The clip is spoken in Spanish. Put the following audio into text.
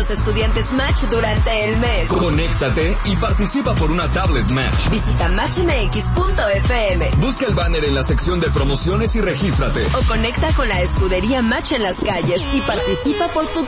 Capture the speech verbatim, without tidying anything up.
los estudiantes Match durante el mes. Conéctate y participa por una tablet Match. Visita match m x punto f m. Busca el banner en la sección de promociones y regístrate. O conecta con la escudería Match en las calles y participa por tu